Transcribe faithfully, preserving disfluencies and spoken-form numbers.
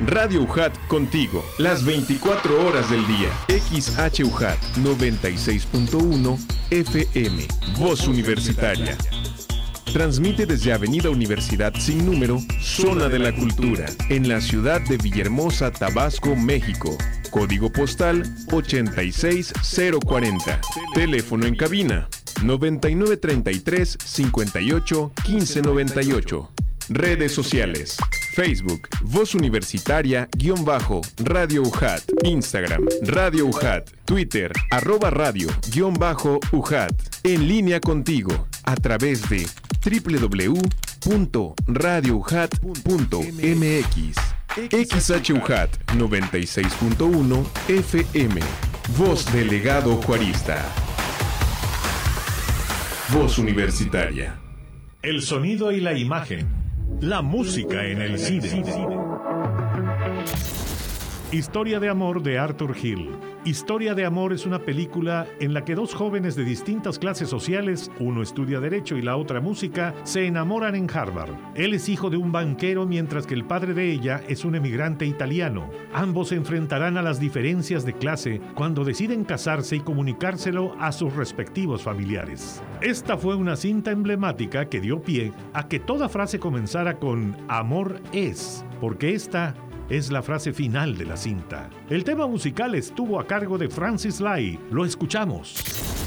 Radio U J A T contigo, las veinticuatro horas del día. X H U J A T noventa y seis punto uno F M, Voz Universitaria. Transmite desde Avenida Universidad Sin Número, Zona de la Cultura, en la ciudad de Villahermosa, Tabasco, México. Código postal ochenta y seis cero cuarenta. Teléfono en cabina noventa y nueve treinta y tres cincuenta y ocho quince noventa y ocho. Redes sociales: Facebook, Voz Universitaria, guión bajo, Radio U J A T. Instagram, Radio U J A T. Twitter, arroba radio, guión bajo, U J A T. En línea contigo, a través de doble u doble u doble u punto radio u j a t punto m x. X H U J A T noventa y seis punto uno F M. Voz Delegado Juarista. Voz Universitaria. El sonido y la imagen. La música en el cine. Historia de amor de Arthur Hill. Historia de amor es una película en la que dos jóvenes de distintas clases sociales, uno estudia Derecho y la otra música, se enamoran en Harvard. Él es hijo de un banquero mientras que el padre de ella es un emigrante italiano. Ambos se enfrentarán a las diferencias de clase cuando deciden casarse y comunicárselo a sus respectivos familiares. Esta fue una cinta emblemática que dio pie a que toda frase comenzara con "amor es", porque esta es la frase final de la cinta. El tema musical estuvo a cargo de Francis Lai. Lo escuchamos.